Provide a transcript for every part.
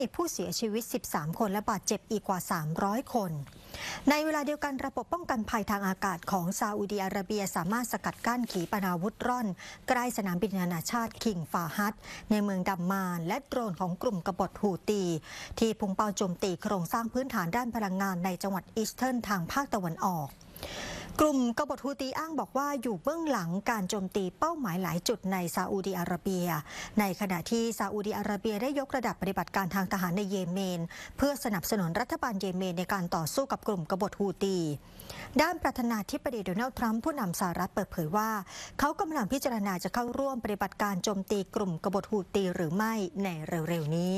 มีผู้เสียชีวิต 13 คนและบาดเจ็บอีกกว่า 300 คน ในเวลาเดียวกันระบบป้องกันภัยทางอากาศของซาอุดิอาระเบียสามารถสกัดกั้นขีปนาวุธร่อนใกล้สนามบินนานาชาติคิงฟาฮัดในเมืองดัมมานและโดรนของกลุ่มกบฏฮูตีที่พุ่งเป้าโจมตีโครงสร้างพื้นฐานด้านพลังงานในจังหวัดอีสเทิร์นทางภาคตะวันออกกลุ่มกบฏฮูตีอ้างบอกว่าอยู่เบื้องหลังการโจมตีเป้าหมายหลายจุดในซาอุดิอาระเบียในขณะที่ซาอุดิอาระเบียได้ยกระดับปฏิบัติการทางทหารในเยเมนเพื่อสนับสนุนรัฐบาลเยเมนในการต่อสู้กับกลุ่มกบฏฮูตีด้านประธานาธิบดีโดนัลด์ทรัมป์ผู้นำสหรัฐเปิดเผยว่าเขากำลังพิจารณาจะเข้าร่วมปฏิบัติการโจมตีกลุ่มกบฏฮูตีหรือไม่ในเร็วๆนี้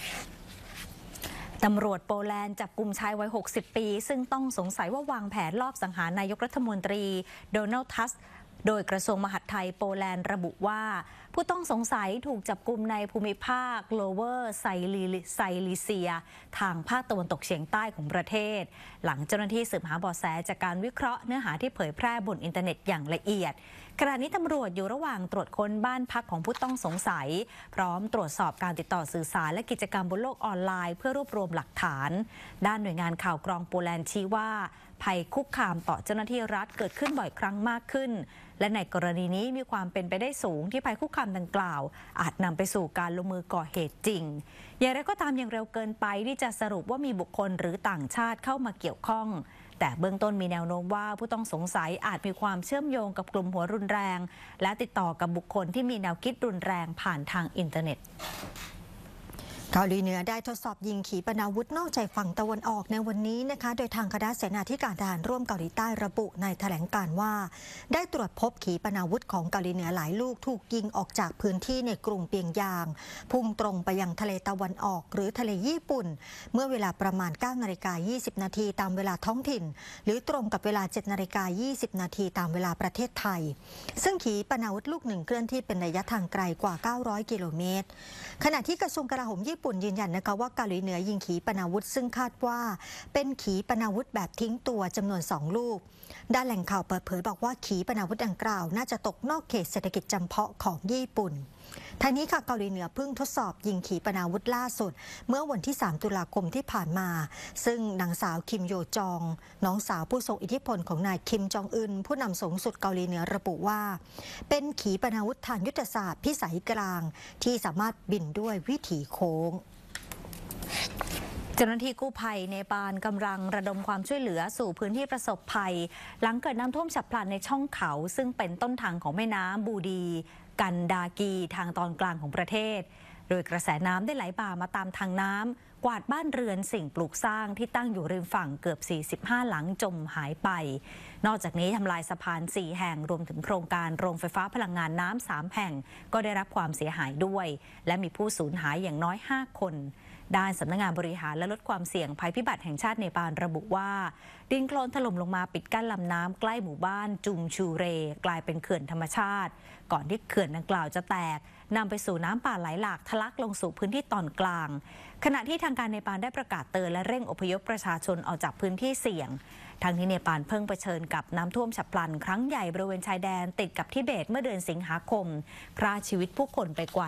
ตำรวจโปแลนด์จับกุมชายวัย 60 ปี ซึ่งต้องสงสัยว่าวางแผนลอบสังหารนายกรัฐมนตรีโดนัลด์ ทัสก์โดยกระทรวงมหาดไทยโปแลนด์ระบุว่าผู้ต้องสงสัยถูกจับกุมในภูมิภาคโลเวอร์ไซลิเซียทางภาคตะวันตกเฉียงใต้ของประเทศหลังเจ้าหน้าที่สืบหาเบาะแสจากการวิเคราะห์เนื้อหาที่เผยแพร่บนอินเทอร์เน็ตอย่างละเอียดขณะนี้ตำรวจอยู่ระหว่างตรวจค้นบ้านพักของผู้ต้องสงสัยพร้อมตรวจสอบการติดต่อสื่อสารและกิจกรรมบนโลกออนไลน์เพื่อรวบรวมหลักฐานด้านหน่วยงานข่าวกรองโปแลนด์ชี้ว่าภัยคุกคามต่อเจ้าหน้าที่รัฐเกิดขึ้นบ่อยครั้งมากขึ้นและในกรณีนี้มีความเป็นไปได้สูงที่ภัยคุกคามดังกล่าวอาจนำไปสู่การลงมือก่อเหตุจริงอย่างไรก็ตามยังเร็วเกินไปที่จะสรุปว่ามีบุคคลหรือต่างชาติเข้ามาเกี่ยวข้องแต่เบื้องต้นมีแนวโน้มว่าผู้ต้องสงสัยอาจมีความเชื่อมโยงกับกลุ่มหัวรุนแรงและติดต่อกับบุคคลที่มีแนวคิดรุนแรงผ่านทางอินเทอร์เน็ตเกาหลีเหนือได้ทดสอบยิงขีปนาวุธนอกชายฝั่งตะวันออกในวันนี้นะคะโดยทางคณะเสนาธิการทหารร่วมเกาหลีใต้ระบุในแถลงการณ์ว่าได้ตรวจพบขีปนาวุธของเกาหลีเหนือหลายลูกถูกยิงออกจากพื้นที่ในกรุงเปียงยางพุ่งตรงไปยังทะเลตะวันออกหรือทะเลญี่ปุ่นเมื่อเวลาประมาณ 9:20 นาทีตามเวลาท้องถิ่นหรือตรงกับเวลา 7:20 นาทีตามเวลาประเทศไทยซึ่งขีปนาวุธลูกหนึ่งเคลื่อนที่เป็นระยะทางไกลกว่า 900 กิโลเมตรขณะที่กระทรวงกลาโหมญี่ปุ่นยืนยันนะคะว่าเกาหลีเหนือยิงขีปนาวุธซึ่งคาดว่าเป็นขีปนาวุธแบบทิ้งตัวจำนวน2ลูกด้านแหล่งข่าวเปิดเผยบอกว่าขีปนาวุธดังกล่าวน่าจะตกนอกเขตเศรษฐกิจจำเพาะของญี่ปุ่นทางนี้ค่ะเกาหลีเหนือเพิ่งทดสอบยิงขีปนาวุธล่าสุดเมื่อวันที่ 3 ตุลาคมที่ผ่านมาซึ่งนางสาวคิมโยจองน้องสาวผู้ทรงอิทธิพลของนายคิมจองอึนผู้นำสูงสุดเกาหลีเหนือระบุว่าเป็นขีปนาวุธทางยุทธศาสตร์พิสัยกลางที่สามารถบินด้วยวิถีโค้งเจ้าหน้าที่กู้ภัยเนปาลกำลังระดมความช่วยเหลือสู่พื้นที่ประสบภัยหลังเกิดน้ำท่วมฉับพลันในช่องเขาซึ่งเป็นต้นทางของแม่น้ำบูดีกันดากีทางตอนกลางของประเทศโดยกระแสน้ำได้ไหลบ่ามาตามทางน้ำกวาดบ้านเรือนสิ่งปลูกสร้างที่ตั้งอยู่ริมฝั่งเกือบ45หลังจมหายไปนอกจากนี้ทำลายสะพาน4แห่งรวมถึงโครงการโรงไฟฟ้าพลังงานน้ำ3แห่งก็ได้รับความเสียหายด้วยและมีผู้สูญหายอย่างน้อย5คนด้านสำนักงานบริหารและลดความเสี่ยงภัยพิบัติแห่งชาติเนปาลระบุว่าดินโคลนถล่มลงมาปิดกั้นลำน้ำใกล้หมู่บ้านจุงชูเรกลายเป็นเขื่อนธรรมชาติก่อนที่เขื่อนดังกล่าวจะแตกนำไปสู่น้ำป่าไหลหลากทะลักลงสู่พื้นที่ตอนกลางขณะที่ทางการเนปาลได้ประกาศเตือนและเร่งอพยพประชาชนออกจากพื้นที่เสี่ยงทางที่เนปาลเพิ่งเผชิญกับน้ำท่วมฉับพลันครั้งใหญ่บริเวณชายแดนติดกับทิเบตเมื่อเดือนสิงหาคมฆ่าชีวิตผู้คนไปกว่า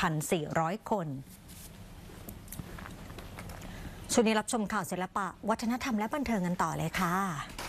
1,400 คนช่วงนี้รับชมข่าวศิลปะวัฒนธรรมและบันเทิงกันต่อเลยค่ะ